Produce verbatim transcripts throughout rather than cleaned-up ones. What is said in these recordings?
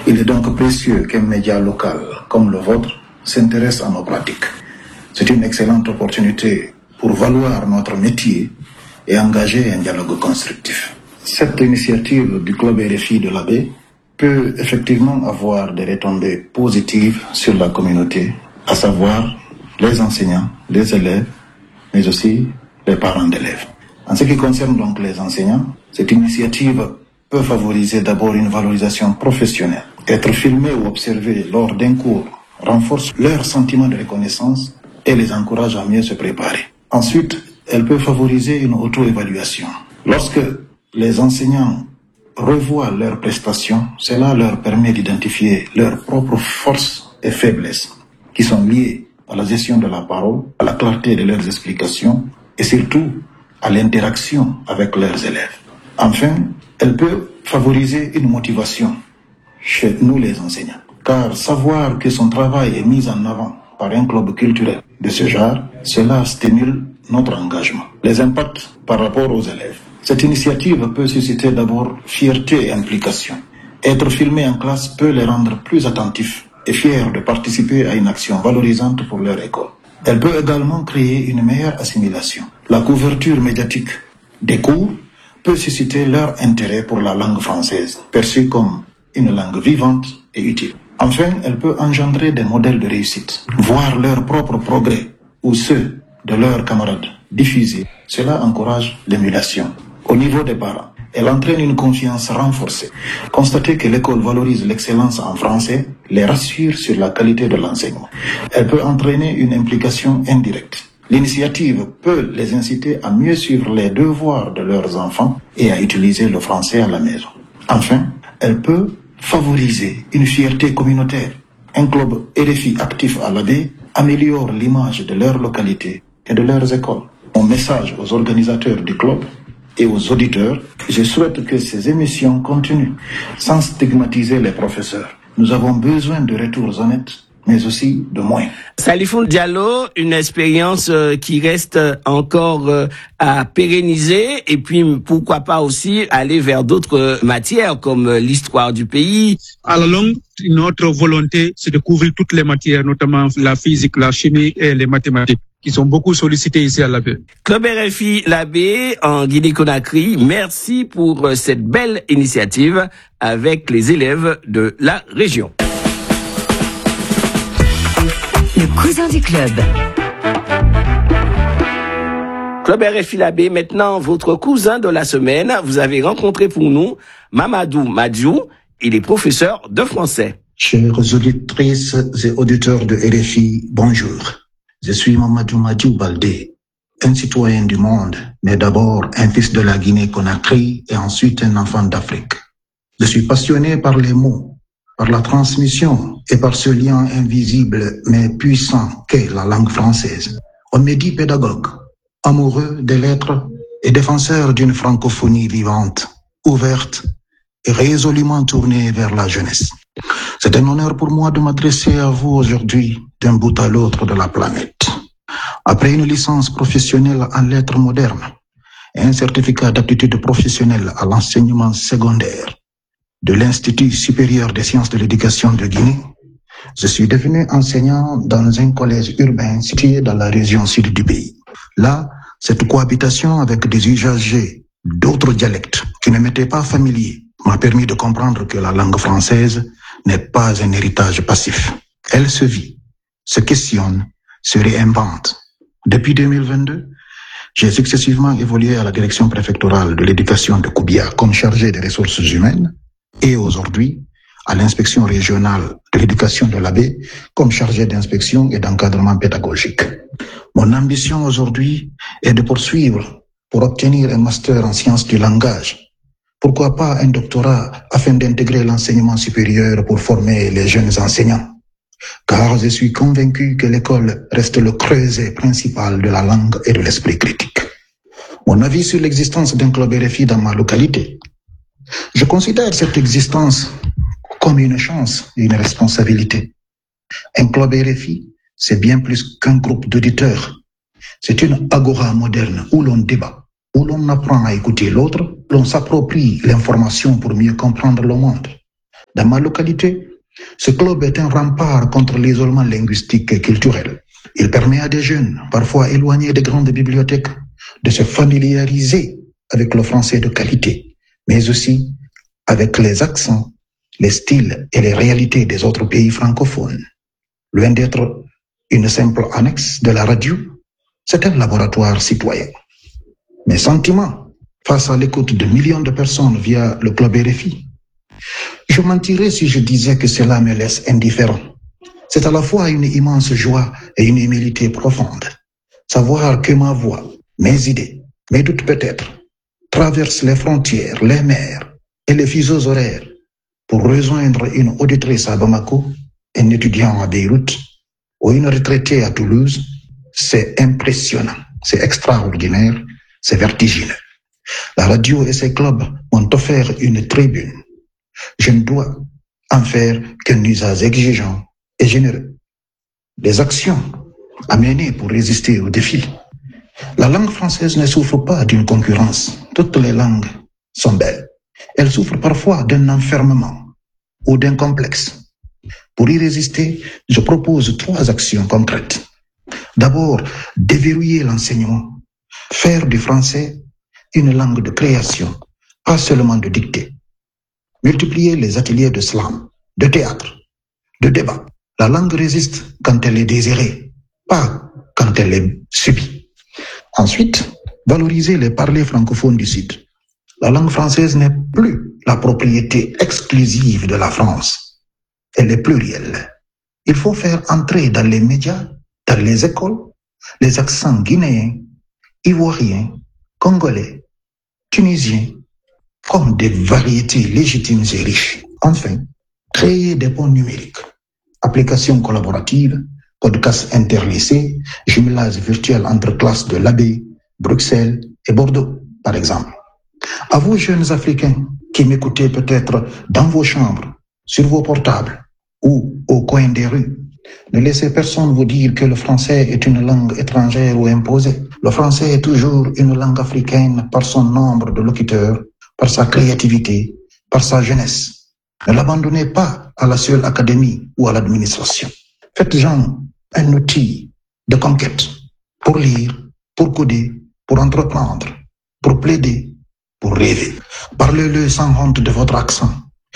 Il est donc précieux qu'un média local comme le vôtre s'intéresse à nos pratiques. C'est une excellente opportunité pour valoir notre métier et engager un dialogue constructif. Cette initiative du Club R F I de la baie peut effectivement avoir des retombées positives sur la communauté, à savoir les enseignants, les élèves, mais aussi les parents d'élèves. En ce qui concerne donc les enseignants, cette initiative peut favoriser d'abord une valorisation professionnelle. Être filmé ou observé lors d'un cours renforce leur sentiment de reconnaissance et les encourage à mieux se préparer. Ensuite, elle peut favoriser une auto-évaluation. Lorsque les enseignants revoient leurs prestations, cela leur permet d'identifier leurs propres forces et faiblesses qui sont liées à la gestion de la parole, à la clarté de leurs explications et surtout à l'interaction avec leurs élèves. Enfin, elle peut favoriser une motivation chez nous les enseignants. Car savoir que son travail est mis en avant par un club culturel de ce genre, cela stimule notre engagement. Les impacts par rapport aux élèves. Cette initiative peut susciter d'abord fierté et implication. Être filmé en classe peut les rendre plus attentifs et fiers de participer à une action valorisante pour leur école. Elle peut également créer une meilleure assimilation. La couverture médiatique des cours peut susciter leur intérêt pour la langue française, perçue comme une langue vivante et utile. Enfin, elle peut engendrer des modèles de réussite. Voir leurs propres progrès ou ceux de leurs camarades diffusés, cela encourage l'émulation. Au niveau des parents, elle entraîne une confiance renforcée. Constater que l'école valorise l'excellence en français les rassure sur la qualité de l'enseignement. Elle peut entraîner une implication indirecte. L'initiative peut les inciter à mieux suivre les devoirs de leurs enfants et à utiliser le français à la maison. Enfin, elle peut favoriser une fierté communautaire. Un club R F I actif à la baie améliore l'image de leur localité et de leurs écoles. Mon message aux organisateurs du club et aux auditeurs, je souhaite que ces émissions continuent sans stigmatiser les professeurs. Nous avons besoin de retours honnêtes, mais aussi de moyens. Salifoun Diallo, une expérience euh, qui reste encore euh, à pérenniser et puis pourquoi pas aussi aller vers d'autres euh, matières comme euh, l'histoire du pays. À la longue, notre volonté, c'est de couvrir toutes les matières, notamment la physique, la chimie et les mathématiques, qui sont beaucoup sollicitées ici à la baie. Club R F I La Baie en Guinée-Conakry, merci pour euh, cette belle initiative avec les élèves de la région. Le cousin du club. Club R F I La Baie, maintenant votre cousin de la semaine. Vous avez rencontré pour nous Mamadou Madiou. Il est professeur de français. Chères auditrices et auditeurs de R F I, bonjour. Je suis Mamadou Madiou Baldé, un citoyen du monde, mais d'abord un fils de la Guinée-Conakry et ensuite un enfant d'Afrique. Je suis passionné par les mots, par la transmission et par ce lien invisible mais puissant qu'est la langue française. On me dit pédagogue, amoureux des lettres et défenseur d'une francophonie vivante, ouverte et résolument tournée vers la jeunesse. C'est un honneur pour moi de m'adresser à vous aujourd'hui d'un bout à l'autre de la planète. Après une licence professionnelle en lettres modernes et un certificat d'aptitude professionnelle à l'enseignement secondaire de l'Institut supérieur des sciences de l'éducation de Guinée, je suis devenu enseignant dans un collège urbain situé dans la région sud du pays. Là, cette cohabitation avec des usagers d'autres dialectes qui ne m'étaient pas familiers m'a permis de comprendre que la langue française n'est pas un héritage passif. Elle se vit, se questionne, se réinvente. Depuis deux mille vingt-deux, j'ai successivement évolué à la direction préfectorale de l'éducation de Koubia comme chargé des ressources humaines et aujourd'hui à l'inspection régionale de l'éducation de la baie comme chargé d'inspection et d'encadrement pédagogique. Mon ambition aujourd'hui est de poursuivre pour obtenir un master en sciences du langage. Pourquoi pas un doctorat afin d'intégrer l'enseignement supérieur pour former les jeunes enseignants? Car je suis convaincu que l'école reste le creuset principal de la langue et de l'esprit critique. Mon avis sur l'existence d'un club R F I dans ma localité. Je considère cette existence comme une chance et une responsabilité. Un club R F I, c'est bien plus qu'un groupe d'auditeurs. C'est une agora moderne où l'on débat, où l'on apprend à écouter l'autre, l'on s'approprie l'information pour mieux comprendre le monde. Dans ma localité, ce club est un rempart contre l'isolement linguistique et culturel. Il permet à des jeunes, parfois éloignés des grandes bibliothèques, de se familiariser avec le français de qualité, mais aussi avec les accents, les styles et les réalités des autres pays francophones. Loin d'être une simple annexe de la radio, c'est un laboratoire citoyen. Mes sentiments face à l'écoute de millions de personnes via le club R F I. Je mentirais si je disais que cela me laisse indifférent. C'est à la fois une immense joie et une humilité profonde. Savoir que ma voix, mes idées, mes doutes peut-être, traversent les frontières, les mers et les fuseaux horaires pour rejoindre une auditrice à Bamako, un étudiant à Beyrouth ou une retraitée à Toulouse, c'est impressionnant, c'est extraordinaire, c'est vertigineux. La radio et ses clubs m'ont offert une tribune. Je ne dois en faire qu'un usage exigeant et généreux. Des actions à mener pour résister aux défis. La langue française ne souffre pas d'une concurrence. Toutes les langues sont belles. Elles souffrent parfois d'un enfermement ou d'un complexe. Pour y résister, je propose trois actions concrètes. D'abord, déverrouiller l'enseignement. Faire du français une langue de création, pas seulement de dictée. Multiplier les ateliers de slam, de théâtre, de débat. La langue résiste quand elle est désirée, pas quand elle est subie. Ensuite, valoriser les parlers francophones du Sud. La langue française n'est plus la propriété exclusive de la France. Elle est plurielle. Il faut faire entrer dans les médias, dans les écoles, les accents guinéens, ivoiriens, congolais, tunisiens, comme des variétés légitimes et riches. Enfin, créer des ponts numériques, applications collaboratives, podcasts interlacés, jumelage virtuel entre classes de l'Abbé, Bruxelles et Bordeaux, par exemple. À vous, jeunes Africains, qui m'écoutez peut-être dans vos chambres, sur vos portables ou au coin des rues, ne laissez personne vous dire que le français est une langue étrangère ou imposée. Le français est toujours une langue africaine par son nombre de locuteurs, par sa créativité, par sa jeunesse. Ne l'abandonnez pas à la seule académie ou à l'administration. Faites-en un outil de conquête pour lire, pour coder, pour entreprendre, pour plaider, pour rêver. Parlez-le sans honte de votre accent.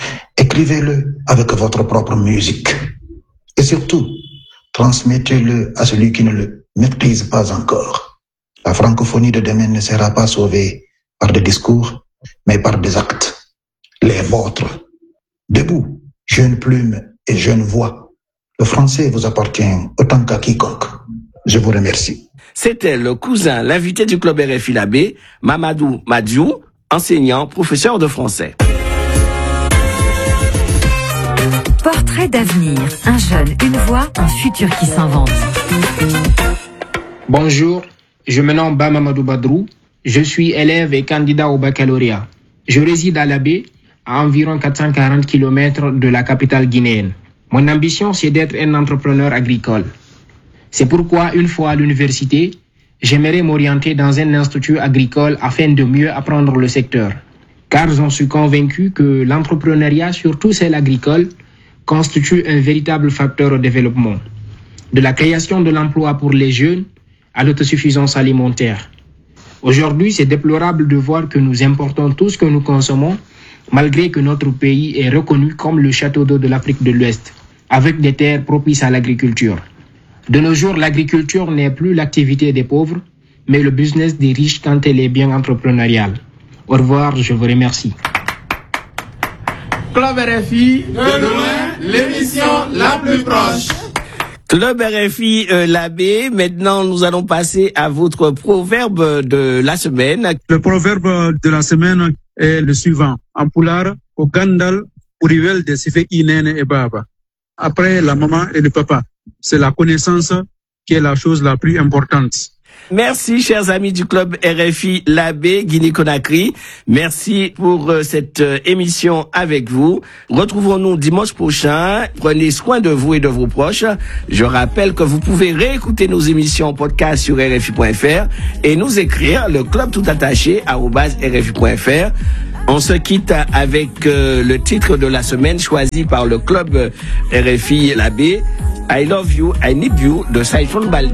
Écrivez-le avec votre propre musique. Et surtout, transmettez-le à celui qui ne le maîtrise pas encore. La francophonie de demain ne sera pas sauvée par des discours, mais par des actes. Les vôtres. Debout, jeune plume et jeune voix. Le français vous appartient autant qu'à quiconque. Je vous remercie. C'était le cousin, l'invité du club R F I Labé, Mamadou Madiou, enseignant, professeur de français. Portrait d'avenir, un jeune, une voix, un futur qui s'invente. Bonjour, je me nomme Ba Mamadou Badrou, je suis élève et candidat au baccalauréat. Je réside à Labé, à environ quatre cent quarante kilomètres de la capitale guinéenne. Mon ambition, c'est d'être un entrepreneur agricole. C'est pourquoi, une fois à l'université, j'aimerais m'orienter dans un institut agricole afin de mieux apprendre le secteur. Car j'en suis convaincu que l'entrepreneuriat, surtout celle agricole, constitue un véritable facteur au développement. De la création de l'emploi pour les jeunes à l'autosuffisance alimentaire. Aujourd'hui, c'est déplorable de voir que nous importons tout ce que nous consommons, malgré que notre pays est reconnu comme le château d'eau de l'Afrique de l'Ouest, avec des terres propices à l'agriculture. De nos jours, l'agriculture n'est plus l'activité des pauvres, mais le business des riches quand elle est bien entrepreneuriale. Au revoir, je vous remercie. Club R F I, de loin, l'émission la plus proche. Club R F I euh, Labé, maintenant nous allons passer à votre proverbe de la semaine. Le proverbe de la semaine est le suivant. En poulard, au Gandal, au rivel de Sifé Inene et Baba. Après la maman et le papa. C'est la connaissance qui est la chose la plus importante. Merci, chers amis du club R F I Labé Guinée-Conakry. Merci pour euh, cette euh, émission avec vous. Retrouvons-nous dimanche prochain. Prenez soin de vous et de vos proches. Je rappelle que vous pouvez réécouter nos émissions en podcast sur R F I point F R et nous écrire le club tout attaché arobase R F I point F R. On se quitte avec euh, le titre de la semaine choisi par le club R F I Labé, I Love You, I Need You de Saifon Balde.